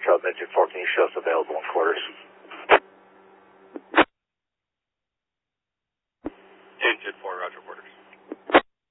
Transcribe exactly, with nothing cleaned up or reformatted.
Charlie Midget four, can you show us available in quarters? ten ten four, Roger, quarters.